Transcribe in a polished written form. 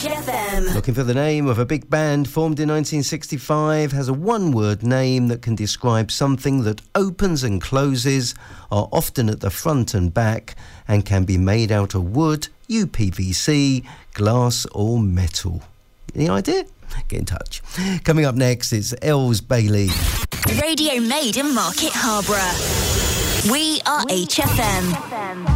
HFM. Looking for the name of a big band formed in 1965, has a one-word name that can describe something that opens and closes, are often at the front and back, and can be made out of wood, UPVC, glass or metal. Any idea? Get in touch. Coming up next is Els Bailey. Radio made in Market Harborough. We are HFM.